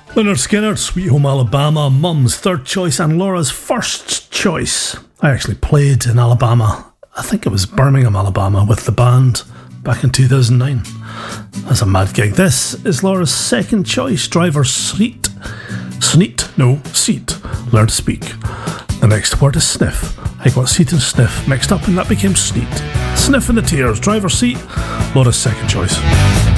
Lynyrd Skynyrd, Sweet Home Alabama, Mum's third choice and Laura's first choice. I actually played in Alabama. I think it was Birmingham, Alabama, with the band back in 2009. That's a mad gig. This is Laura's second choice, Driver Seat. Learn to speak. The next word is sniff. I got seat and sniff mixed up and that became sneet. Sniff in the tears, Driver Seat, Laura's second choice.